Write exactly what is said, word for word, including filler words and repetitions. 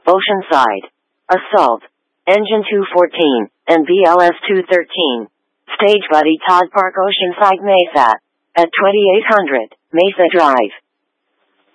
Oceanside. Assault. Engine two fourteen, and B L S two thirteen. Stage Buddy Todd Park Oceanside Mesa. At twenty-eight hundred, Mesa Drive.